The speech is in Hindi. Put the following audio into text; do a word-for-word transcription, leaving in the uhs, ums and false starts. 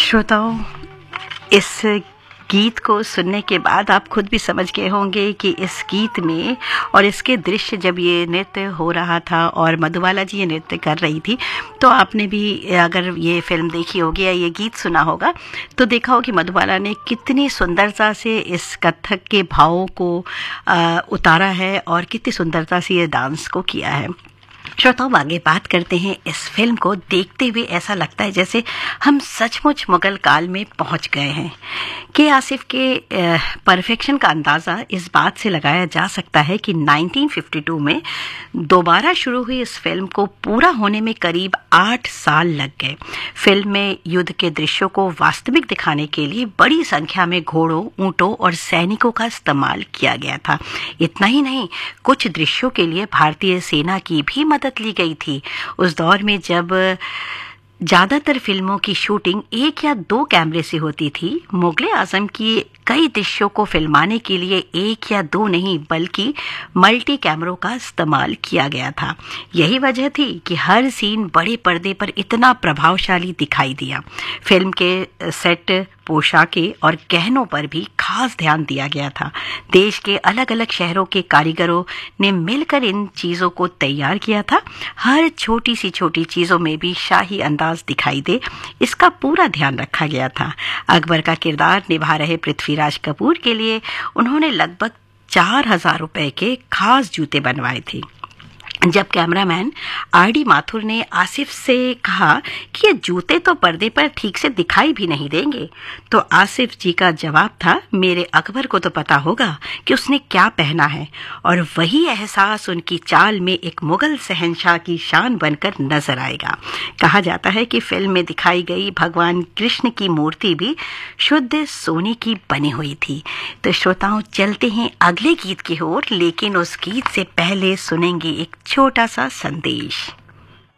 श्रोताओं, इस गीत को सुनने के बाद आप खुद भी समझ गए होंगे कि इस गीत में और इसके दृश्य जब ये नृत्य हो रहा था और मधुबाला जी ये नृत्य कर रही थी, तो आपने भी अगर ये फिल्म देखी होगी या ये गीत सुना होगा तो देखा हो कि मधुबाला ने कितनी सुंदरता से इस कथक के भावों को आ, उतारा है और कितनी सुंदरता से ये डांस को किया है। श्रोताओं, आगे बात करते हैं। इस फिल्म को देखते हुए ऐसा लगता है जैसे हम सचमुच मुगल काल में पहुंच गए हैं। के आसिफ के परफेक्शन का अंदाज़ा इस बात से लगाया जा सकता है कि उन्नीस सौ बावन में दोबारा शुरू हुई इस फिल्म को पूरा होने में करीब आठ साल लग गए। फिल्म में युद्ध के दृश्यों को वास्तविक दिखाने के लिए बड़ी संख्या में घोड़ों, ऊंटों और सैनिकों का इस्तेमाल किया गया था। इतना ही नहीं, कुछ दृश्यों के लिए भारतीय सेना की भी मदद ली गई थी। उस दौर में जब ज्यादातर फिल्मों की शूटिंग एक या दो कैमरे से होती थी, मुगले आजम की कई दृश्यों को फिल्माने के लिए एक या दो नहीं बल्कि मल्टी कैमरों का इस्तेमाल किया गया था। यही वजह थी कि हर सीन बड़े पर्दे पर इतना प्रभावशाली दिखाई दिया। फिल्म के सेट, पोशाकें और गहनों पर भी खास ध्यान दिया गया था। देश के अलग अलग शहरों के कारीगरों ने मिलकर इन चीज़ों को तैयार किया था। हर छोटी सी छोटी चीज़ों में भी शाही अंदाज दिखाई दे, इसका पूरा ध्यान रखा गया था। अकबर का किरदार निभा रहे पृथ्वीराज कपूर के लिए उन्होंने लगभग चार हजार रुपए के खास जूते बनवाए थे। जब कैमरामैन आर डी माथुर ने आसिफ से कहा कि ये जूते तो पर्दे पर ठीक से दिखाई भी नहीं देंगे, तो आसिफ जी का जवाब था, मेरे अकबर को तो पता होगा कि उसने क्या पहना है। और वही एहसास उनकी चाल में एक मुगल शहंशाह की शान बनकर नजर आएगा। कहा जाता है कि फिल्म में दिखाई गई भगवान कृष्ण की मूर्ति भी शुद्ध सोने की बनी हुई थी। तो श्रोताओं, चलते हैं अगले गीत की ओर, लेकिन उस गीत से पहले सुनेंगे एक छोटा सा संदेश।